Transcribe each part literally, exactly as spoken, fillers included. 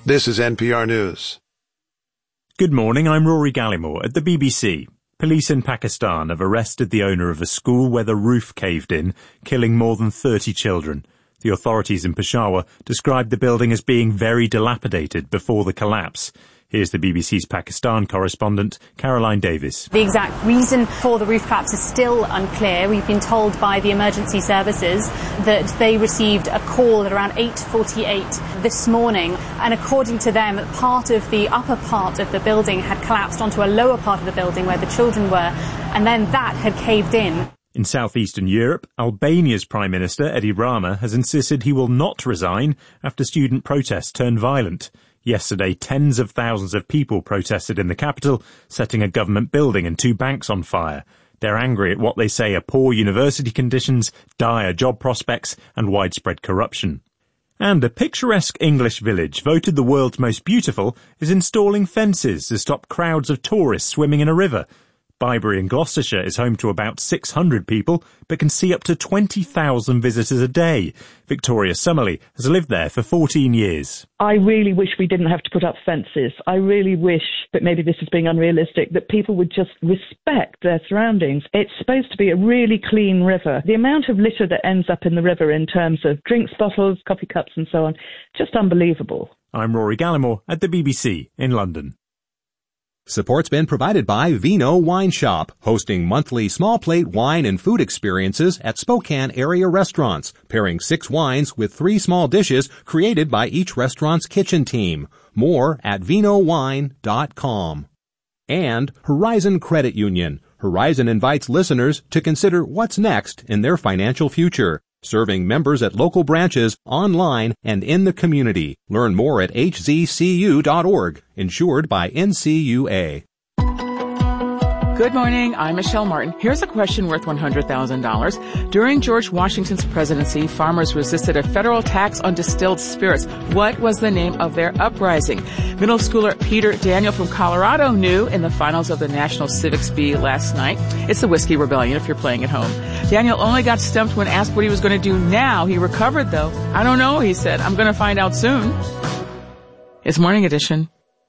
This is N P R News. Good morning, I'm Rory Gallimore at the B B C. Police in Pakistan have arrested the owner of a school where the roof caved in, killing more than thirty children. The authorities in Peshawar described the building as being very dilapidated before the collapse. Here's the B B C's Pakistan correspondent, Caroline Davis. The exact reason for the roof collapse is still unclear. We've been told by the emergency services that they received a call at around eight forty-eight this morning. And according to them, part of the upper part of the building had collapsed onto a lower part of the building where the children were, and then that had caved in. In southeastern Europe, Albania's Prime Minister, Edi Rama, has insisted he will not resign after student protests turned violent. Yesterday, tens of thousands of people protested in the capital, setting a government building and two banks on fire. They're angry at what they say are poor university conditions, dire job prospects, and widespread corruption. And a picturesque English village, voted the world's most beautiful, is installing fences to stop crowds of tourists swimming in a river. Bybury in Gloucestershire is home to about six hundred people, but can see up to twenty thousand visitors a day. Victoria Summerley has lived there for fourteen years. I really wish we didn't have to put up fences. I really wish, but maybe this is being unrealistic, that people would just respect their surroundings. It's supposed to be a really clean river. The amount of litter that ends up in the river in terms of drinks bottles, coffee cups and so on, just unbelievable. I'm Rory Gallimore at the B B C in London. Support's been provided by Vino Wine Shop, hosting monthly small plate wine and food experiences at Spokane area restaurants, pairing six wines with three small dishes created by each restaurant's kitchen team. More at vino wine dot com. And Horizon Credit Union. Horizon invites listeners to consider what's next in their financial future, serving members at local branches, online, and in the community. Learn more at h z c u dot org, insured by N C U A. Good morning, I'm Michelle Martin. Here's a question worth one hundred thousand dollars. During George Washington's presidency, farmers resisted a federal tax on distilled spirits. What was the name of their uprising? Middle schooler Peter Daniel from Colorado knew in the finals of the National Civics Bee last night. It's the Whiskey Rebellion if you're playing at home. Daniel only got stumped when asked what he was going to do now. He recovered, though. I don't know, he said. I'm going to find out soon. It's Morning Edition.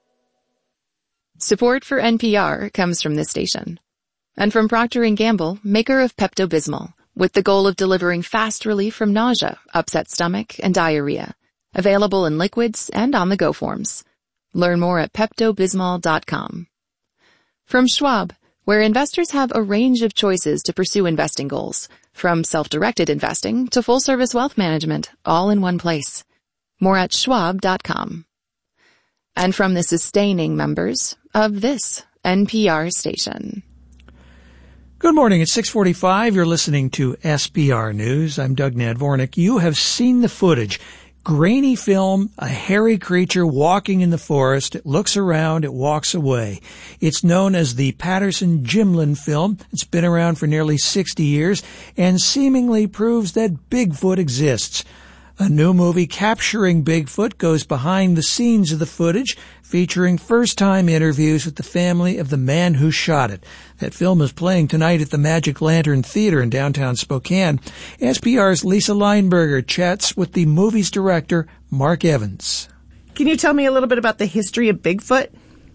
Support for N P R comes from this station. And from Procter and Gamble, maker of Pepto-Bismol, with the goal of delivering fast relief from nausea, upset stomach, and diarrhea. Available in liquids and on-the-go forms. Learn more at Pepto Bismol dot com. From Schwab, where investors have a range of choices to pursue investing goals, from self-directed investing to full-service wealth management, all in one place. More at schwab dot com. And from the sustaining members of this N P R station. Good morning. It's six forty-five. You're listening to S B R News. I'm Doug Nadvornik. You have seen the footage. Grainy film, a hairy creature walking in the forest. It looks around, it walks away. It's known as the Patterson-Gimlin film. It's been around for nearly sixty years and seemingly proves that Bigfoot exists. A new movie capturing Bigfoot goes behind the scenes of the footage, featuring first-time interviews with the family of the man who shot it. That film is playing tonight at the Magic Lantern Theater in downtown Spokane. S P R's Lisa Lineberger chats with the movie's director, Mark Evans. Can you tell me a little bit about the history of Bigfoot?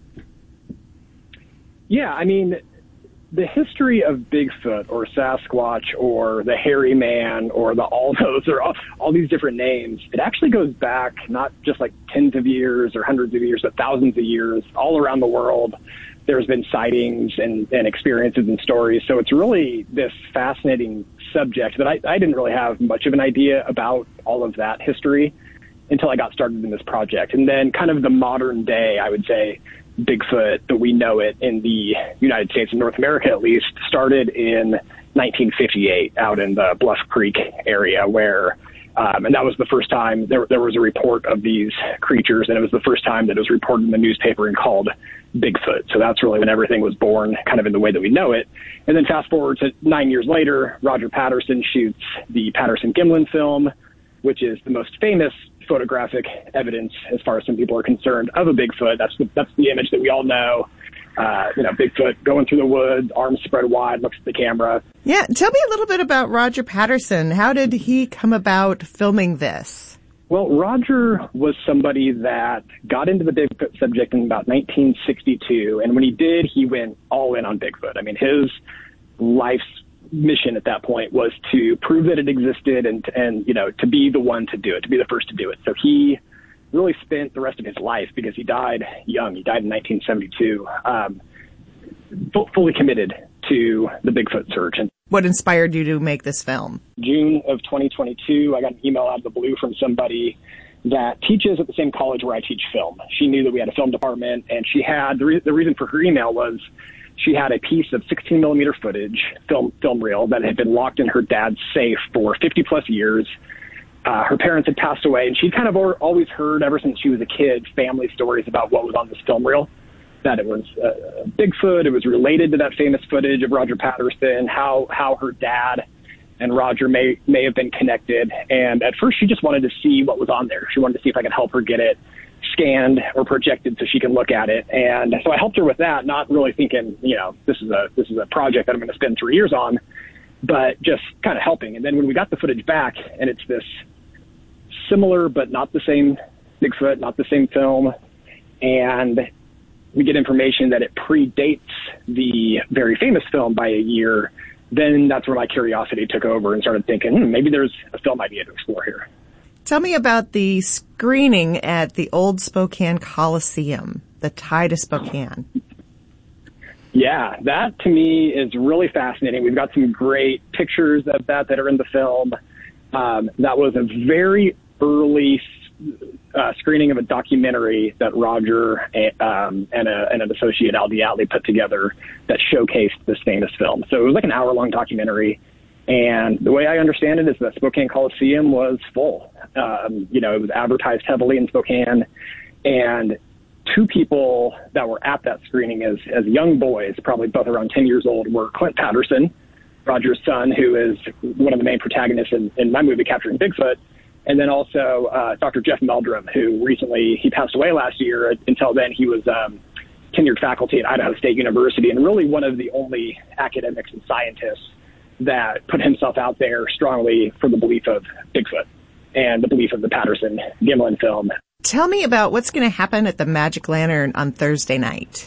Yeah, I mean, the history of Bigfoot or Sasquatch or the Hairy Man or the Aldos or all, all these different names, it actually goes back not just like tens of years or hundreds of years, but thousands of years all around the world. There's been sightings and, and experiences and stories. So it's really this fascinating subject that I, I didn't really have much of an idea about all of that history until I got started in this project. And then kind of the modern day, I would say, Bigfoot that we know it in the United States and North America at least started in nineteen fifty-eight out in the Bluff Creek area where um, and that was the first time there, there was a report of these creatures, and it was the first time that it was reported in the newspaper and called Bigfoot. So that's really when everything was born kind of in the way that we know it. And then fast forward to nine years later, Roger Patterson shoots the Patterson-Gimlin film, which is the most famous photographic evidence, as far as some people are concerned, of a Bigfoot. That's the, that's the image that we all know. Uh, you know, Bigfoot going through the woods, arms spread wide, looks at the camera. Yeah, tell me a little bit about Roger Patterson. How did he come about filming this? Well, Roger was somebody that got into the Bigfoot subject in about nineteen sixty-two, and when he did, he went all in on Bigfoot. I mean, his life's mission at that point was to prove that it existed and, and you know, to be the one to do it, to be the first to do it. So he really spent the rest of his life, because he died young. He died in nineteen seventy-two, um, fully committed to the Bigfoot search. And what inspired you to make this film? June of twenty twenty-two, I got an email out of the blue from somebody that teaches at the same college where I teach film. She knew that we had a film department, and she had, the, re- the reason for her email was she had a piece of sixteen millimeter footage, film, film reel, that had been locked in her dad's safe for fifty plus years. Uh, her parents had passed away, and she'd kind of always heard ever since she was a kid family stories about what was on this film reel, that it was uh, Bigfoot, it was related to that famous footage of Roger Patterson, how how her dad and Roger may may have been connected. And at first she just wanted to see what was on there. She wanted to see if I could help her get it scanned or projected so she can look at it. And so I helped her with that, not really thinking, you know, this is a this is a project that I'm going to spend three years on, but just kind of helping. And then when we got the footage back, and it's this similar but not the same Bigfoot, not the same film, and we get information that it predates the very famous film by a year, then that's where my curiosity took over and started thinking, hmm, maybe there's a film idea to explore here. Tell me about the screening at the Old Spokane Coliseum, the Tie to Spokane. Yeah, that to me is really fascinating. We've got some great pictures of that that are in the film. Um, that was a very early uh, screening of a documentary that Roger um, and, a, and an associate, Al Diatley, put together that showcased this famous film. So it was like an hour-long documentary. And the way I understand it is that Spokane Coliseum was full. Um, you know, it was advertised heavily in Spokane. And two people that were at that screening as, as young boys, probably both around ten years old, were Clint Patterson, Roger's son, who is one of the main protagonists in, in my movie, Capturing Bigfoot. And then also uh, Doctor Jeff Meldrum, who recently, he passed away last year. Until then, he was um, tenured faculty at Idaho State University, and really one of the only academics and scientists that put himself out there strongly for the belief of Bigfoot and the belief of the Patterson Gimlin film. Tell me about what's going to happen at the Magic Lantern on Thursday night.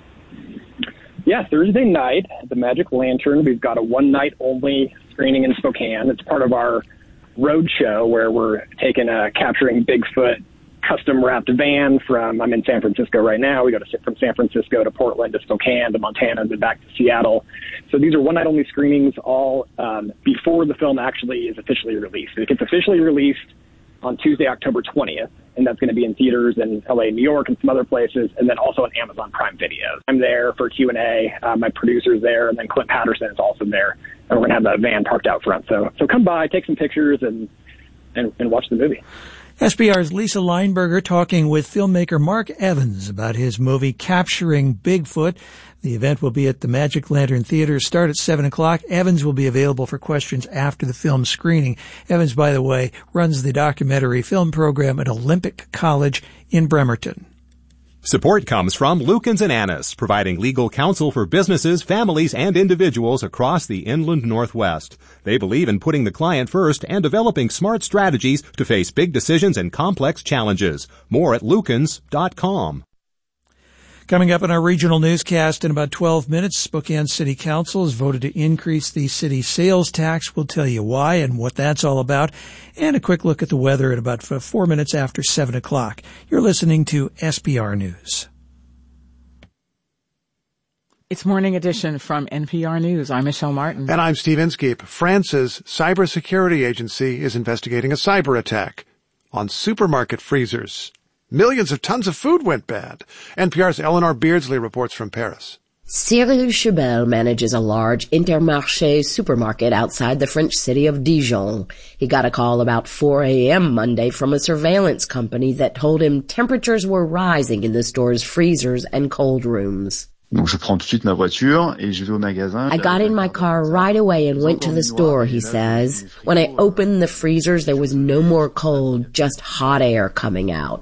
Yeah, Thursday night at the Magic Lantern, we've got a one-night-only screening in Spokane. It's part of our road show where we're taking a Capturing Bigfoot custom-wrapped van from, I'm in San Francisco right now. We go to from San Francisco to Portland to Spokane to Montana and then back to Seattle. So these are one-night-only screenings all um, before the film actually is officially released. It gets officially released on Tuesday, October twentieth, and that's going to be in theaters in L A, New York, and some other places, and then also on Amazon Prime Video. I'm there for Q and A. Uh, my producer's there, and then Clint Patterson is also there, and we're going to have the van parked out front. So so come by, take some pictures, and and, and watch the movie. S B R's Lisa Lineberger talking with filmmaker Mark Evans about his movie Capturing Bigfoot. The event will be at the Magic Lantern Theater, start at seven o'clock. Evans will be available for questions after the film screening. Evans, by the way, runs the documentary film program at Olympic College in Bremerton. Support comes from Lukens and Annis, providing legal counsel for businesses, families, and individuals across the inland Northwest. They believe in putting the client first and developing smart strategies to face big decisions and complex challenges. More at lukens dot com. Coming up in our regional newscast in about twelve minutes, Spokane City Council has voted to increase the city sales tax. We'll tell you why and what that's all about. And a quick look at the weather at about four minutes after seven o'clock. You're listening to S B R News. It's Morning Edition from N P R News. I'm Michelle Martin. And I'm Steve Inskeep. France's cybersecurity agency is investigating a cyber attack on supermarket freezers. Millions of tons of food went bad. N P R's Eleanor Beardsley reports from Paris. Cyril Chebel manages a large Intermarché supermarket outside the French city of Dijon. He got a call about four a.m. Monday from a surveillance company that told him temperatures were rising in the store's freezers and cold rooms. Donc je prends tout de suite ma voiture et je vais au magasin. I got in my car right away and went to the store, he says. When I opened the freezers, there was no more cold, just hot air coming out.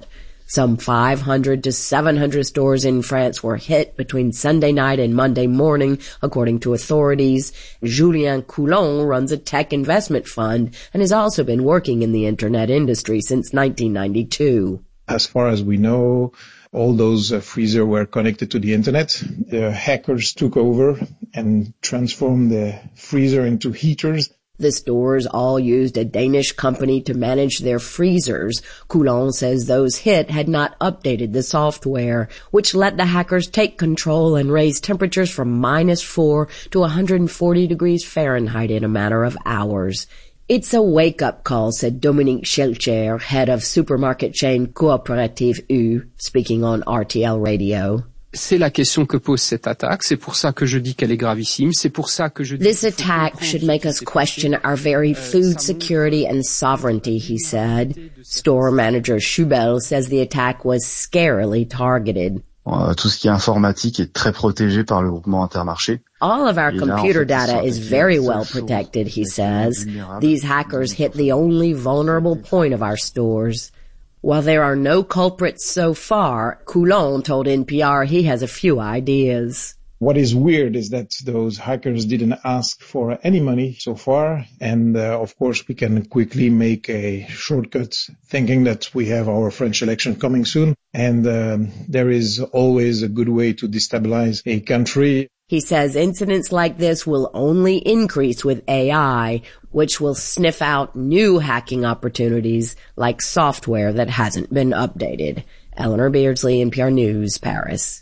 Some five hundred to seven hundred stores in France were hit between Sunday night and Monday morning, according to authorities. Julien Coulon runs a tech investment fund and has also been working in the internet industry since nineteen ninety-two. As far as we know, all those uh, freezers were connected to the internet. The hackers took over and transformed the freezer into heaters. The stores all used a Danish company to manage their freezers. Coulon says those hit had not updated the software, which let the hackers take control and raise temperatures from minus four to one hundred forty degrees Fahrenheit in a matter of hours. It's a wake-up call, said Dominique Schelcher, head of supermarket chain Coopérative U, speaking on R T L Radio. C'est la question que pose cette attaque. C'est pour ça que je dis qu'elle est gravissime. C'est pour ça que je dis. This attack should make us question our very food security and sovereignty, he said. Store manager Schubel says the attack was scarily targeted. Euh, tout ce qui est informatique est très protégé par le groupement Intermarché. All of our computer data is very well protected, he says. These hackers hit the only vulnerable point of our stores. While there are no culprits so far, Coulon told N P R he has a few ideas. What is weird is that those hackers didn't ask for any money so far. And, uh, of course, we can quickly make a shortcut thinking that we have our French election coming soon. And um, there is always a good way to destabilize a country. He says incidents like this will only increase with A I, which will sniff out new hacking opportunities like software that hasn't been updated. Eleanor Beardsley, N P R News, Paris.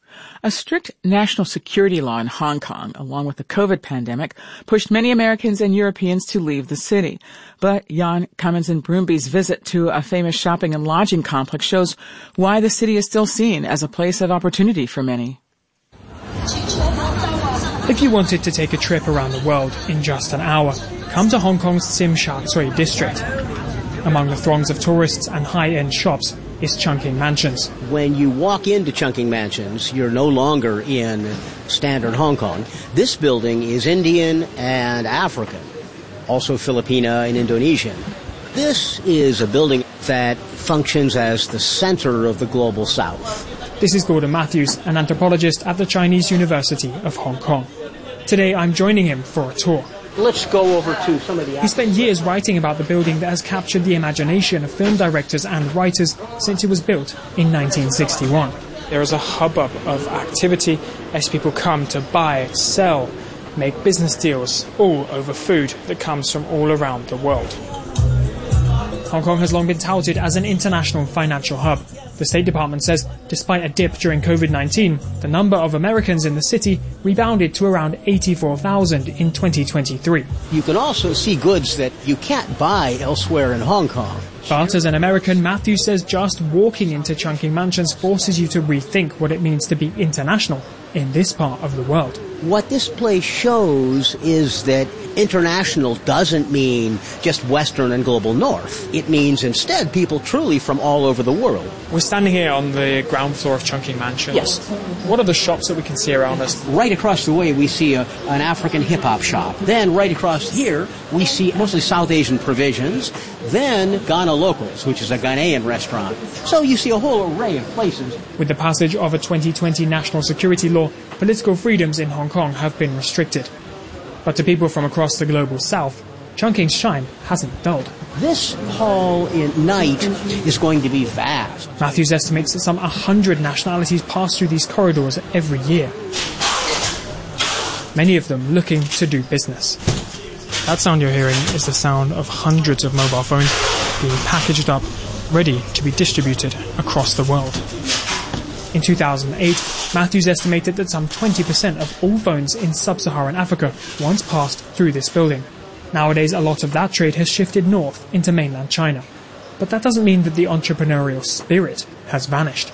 A strict national security law in Hong Kong, along with the COVID pandemic, pushed many Americans and Europeans to leave the city. But Jan Cummins and Broomby's visit to a famous shopping and lodging complex shows why the city is still seen as a place of opportunity for many. If you wanted to take a trip around the world in just an hour, come to Hong Kong's Tsim Sha Tsui district. Among the throngs of tourists and high-end shops is Chungking Mansions. When you walk into Chungking Mansions, you're no longer in standard Hong Kong. This building is Indian and African, also Filipina and Indonesian. This is a building that functions as the center of the global South. This is Gordon Matthews, an anthropologist at the Chinese University of Hong Kong. Today I'm joining him for a tour. Let's go over to some of the... He spent years writing about the building that has captured the imagination of film directors and writers since it was built in nineteen sixty-one. There is a hubbub of activity as people come to buy, sell, make business deals, all over food that comes from all around the world. Hong Kong has long been touted as an international financial hub. The State Department says despite a dip during COVID nineteen, the number of Americans in the city rebounded to around eighty-four thousand in twenty twenty-three. You can also see goods that you can't buy elsewhere in Hong Kong. But as an American, Matthew says just walking into Chungking Mansions forces you to rethink what it means to be international in this part of the world. What this place shows is that international doesn't mean just Western and global North. It means instead people truly from all over the world. We're standing here on the ground floor of Chungking Mansions. Yes. What are the shops that we can see around us? Right across the way we see a, an African hip-hop shop. Then right across here we see mostly South Asian provisions. Then Ghana Locals, which is a Ghanaian restaurant. So you see a whole array of places. With the passage of a twenty twenty national security law, political freedoms in Hong Kong have been restricted. But to people from across the global south, Chungking's shine hasn't dulled. This hall at night is going to be vast. Matthews estimates that some one hundred nationalities pass through these corridors every year. Many of them looking to do business. That sound you're hearing is the sound of hundreds of mobile phones being packaged up, ready to be distributed across the world. In two thousand eight, Matthews estimated that some twenty percent of all phones in sub-Saharan Africa once passed through this building. Nowadays, a lot of that trade has shifted north into mainland China. But that doesn't mean that the entrepreneurial spirit has vanished.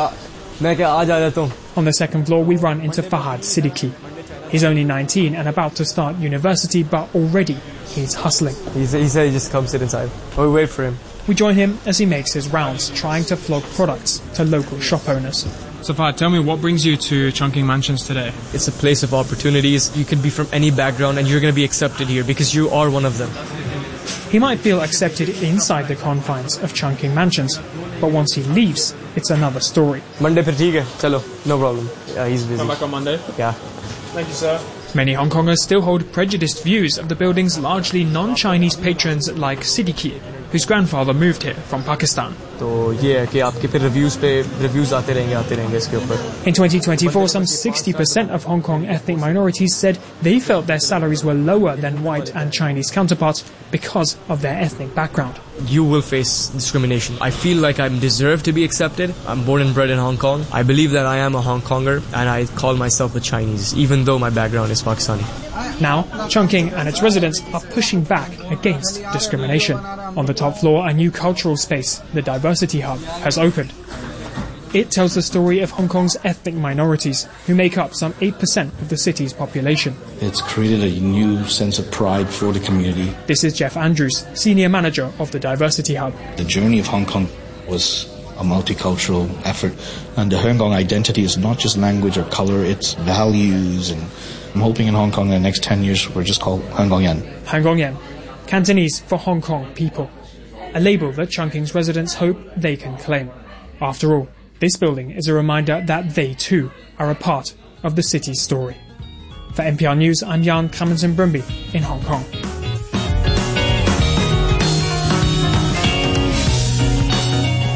On the second floor, we run into Fahad Siddiqui. He's only nineteen and about to start university, but already he's hustling. He's, he said he just come sit inside. Or we wait for him. We join him as he makes his rounds, trying to flog products to local shop owners. So Fahad, tell me, what brings you to Chungking Mansions today? It's a place of opportunities. You can be from any background and you're going to be accepted here because you are one of them. He might feel accepted inside the confines of Chungking Mansions, but once he leaves, it's another story. Monday per theek hai, chalo, no problem. Yeah, he's busy. Come back on Monday? Yeah. Thank you, sir. Many Hong Kongers still hold prejudiced views of the building's largely non-Chinese patrons like Siddiqui, whose grandfather moved here from Pakistan. तो ये है कि आपके फिर reviews पे reviews आते रहेंगे आते रहेंगे इसके ऊपर. In twenty twenty-four, some sixty percent of Hong Kong ethnic minorities said they felt their salaries were lower than white and Chinese counterparts because of their ethnic background. You will face discrimination. I feel like I'm deserved to be accepted. I'm born and bred in Hong Kong. I believe that I am a Hong Konger, and I call myself a Chinese, even though my background is Pakistani. Now, Chungking and its residents are pushing back against discrimination. On the top floor, a new cultural space, the Diversity Hub, has opened. It tells the story of Hong Kong's ethnic minorities, who make up some eight percent of the city's population. It's created a new sense of pride for the community. This is Jeff Andrews, Senior Manager of the Diversity Hub. The journey of Hong Kong was a multicultural effort, and the Hong Kong identity is not just language or color, it's values, and I'm hoping in Hong Kong in the next ten years we're just called Hong Kong Yan. Hong Kong Yan, Cantonese for Hong Kong people, a label that Chungking's residents hope they can claim. After all, this building is a reminder that they too are a part of the city's story. For N P R News, I'm Jan Cramanson-Brumby in Hong Kong.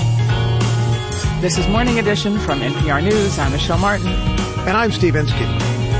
This is Morning Edition from N P R News. I'm Michelle Martin. And I'm Steve Inskeep.